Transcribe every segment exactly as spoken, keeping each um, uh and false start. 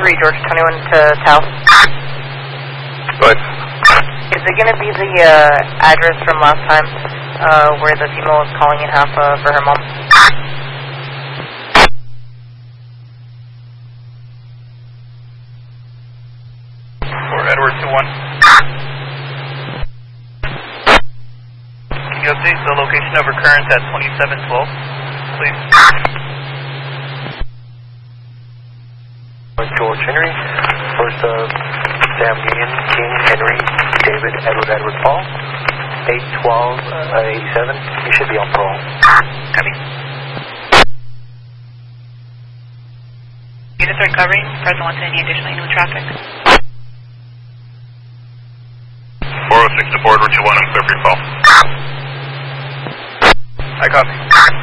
three, George twenty-one to Tau. Go ahead. Is it going to be the uh, address from last time uh, where the female was calling in half uh, for her mom? For Edward two one. Can you update the location of occurrence at twenty-seven twelve, please? George Henry, first uh, Sam Union, King Henry, David, Edward, Edward, Paul, eight twelve eighty-seven, you should be on parole. Copy. Units are covering, present one to any additional new traffic. four oh six to Ford, Route two one, I'm clear for your call. I copy.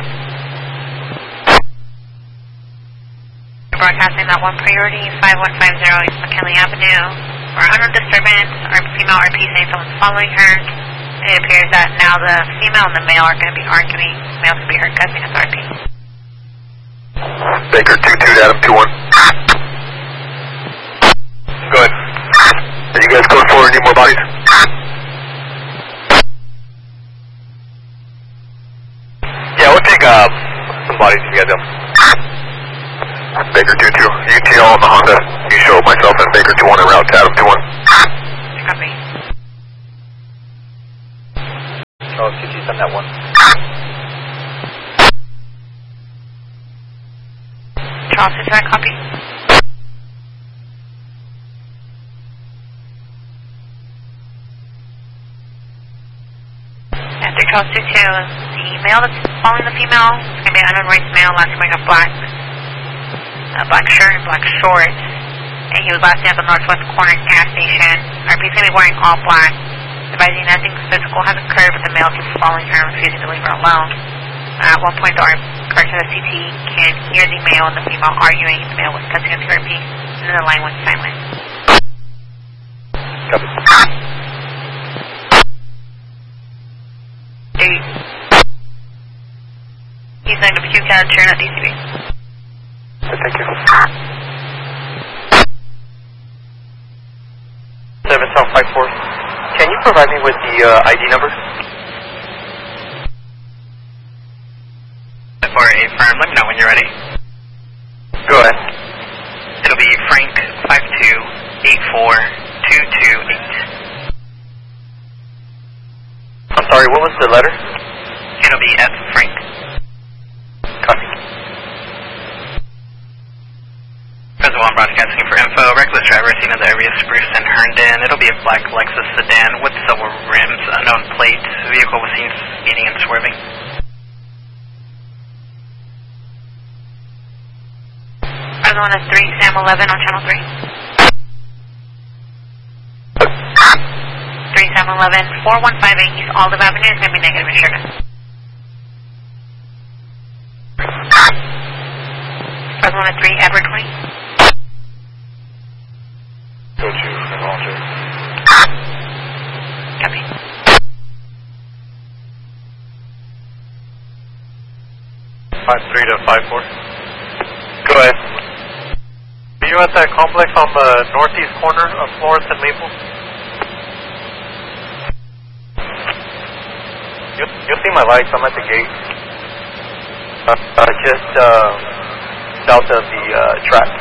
Broadcasting that one priority, five one five zero East McKinley Avenue. For unknown disturbance, our female R P saying someone's following her. It appears that now the female and the male are going to be arguing. The male's going to be heard cussing at the R P. Baker two two to Adam two one. Go ahead. Are you guys code four, need more bodies? Yeah, we'll take uh, some bodies if you guys have. Baker two two, U T L on the Honda. You show myself and Baker two one en route to Adam two one. Copy. Oh, C T, send that one. Charles, is that copy? After Charles two two, the male that's following the female is going to be an unknown race male, last wearing a black, a black shirt and black shorts. And he was last seen at the northwest corner gas station. R P's going to be wearing all black. Advising nothing physical has occurred, but the male keeps following her and refusing to leave her alone. At one point, the correction of the C T can hear the male and the female arguing. The male was cussing at the R P, and then the line went silent. Copy. Dude. He's going to be two cat turn at D C B. Thank you. seven South five four. Can you provide me with the uh, I D number? For a firm, let me know when you're ready. Go ahead. It'll be Frank five two eight four two two eight. I'm sorry, what was the letter? It'll be F Frank. Copy. President one broadcasting for info. Reckless driver seen in the area Spruce and Herndon. It'll be a black Lexus sedan with silver rims, unknown plates. Vehicle was seen speeding and swerving. President one is three, Sam eleven on channel three. three Sam eleven, four one five eight East Olive Avenue is going to be negative insurance. President one is three, Edward twenty. Go to Roger. Copy. five three to five four. Go ahead. Are you at that complex on the northeast corner of Florence and Maple? You'll, you'll see my lights. I'm at the gate. Uh, uh, just uh, south of the uh, track.